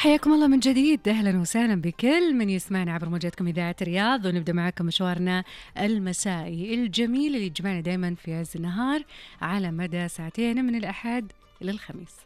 حياكم الله من جديد، أهلا وسهلا بكل من يسمعنا عبر موجاتكم إذاعة الرياض، ونبدأ معكم مشوارنا المسائي الجميل اللي يجمعنا دائما في عز النهار على مدى ساعتين من الأحد إلى الخميس.